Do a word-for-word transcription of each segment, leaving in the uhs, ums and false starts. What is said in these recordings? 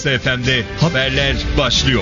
Bursa F M'de haberler başlıyor.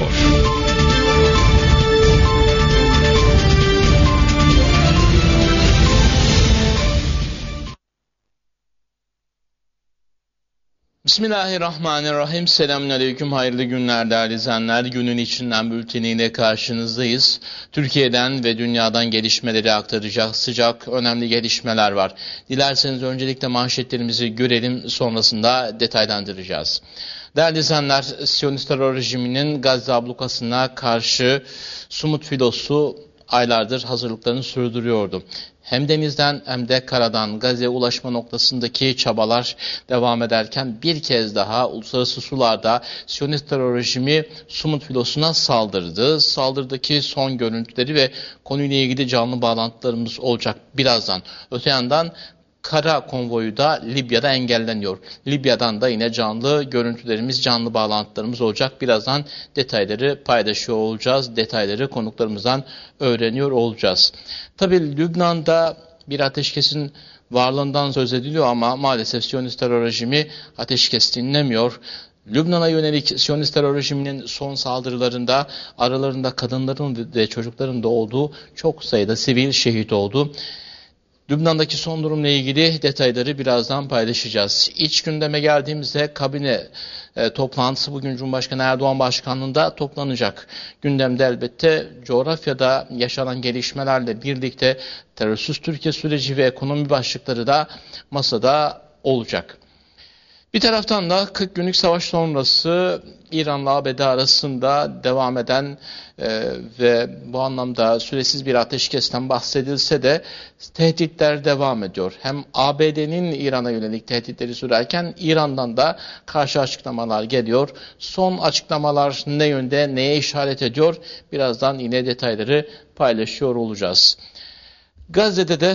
Bismillahirrahmanirrahim. Selamünaleyküm. Hayırlı günler değerli izleyenler. Günün içinden bülteniyle karşınızdayız. Türkiye'den ve dünyadan gelişmeleri aktaracak sıcak, önemli gelişmeler var. Dilerseniz öncelikle manşetlerimizi görelim, sonrasında detaylandıracağız. Değerli izleyenler, Siyonist terör rejiminin Gazze ablukasına karşı Sumut filosu aylardır hazırlıklarını sürdürüyordu. Hem denizden hem de karadan Gazze'ye ulaşma noktasındaki çabalar devam ederken bir kez daha uluslararası sularda Siyonist terör rejimi Sumut filosuna saldırdı. Saldırıdaki son görüntüleri ve konuyla ilgili canlı bağlantılarımız olacak birazdan. Öte yandan kara konvoyu da Libya'da engelleniyor. Libya'dan da yine canlı görüntülerimiz, canlı bağlantılarımız olacak. Birazdan detayları paylaşıyor olacağız. Detayları konuklarımızdan öğreniyor olacağız. Tabii Lübnan'da bir ateşkesin varlığından söz ediliyor ama maalesef Siyonist terör rejimi ateşkes dinlemiyor. Lübnan'a yönelik Siyonist terör rejiminin son saldırılarında aralarında kadınların ve çocukların da olduğu çok sayıda sivil şehit oldu. Lübnan'daki son durumla ilgili detayları birazdan paylaşacağız. İç gündeme geldiğimizde kabine e, toplantısı bugün Cumhurbaşkanı Erdoğan başkanlığında toplanacak. Gündemde elbette coğrafyada yaşanan gelişmelerle birlikte terörsüz Türkiye süreci ve ekonomi başlıkları da masada olacak. Bir taraftan da kırk günlük savaş sonrası İran'la A B D arasında devam eden e, ve bu anlamda süresiz bir ateşkesten bahsedilse de tehditler devam ediyor. Hem A B D'nin İran'a yönelik tehditleri sürerken İran'dan da karşı açıklamalar geliyor. Son açıklamalar ne yönde, neye işaret ediyor? Birazdan yine detayları paylaşıyor olacağız. Gazze'de de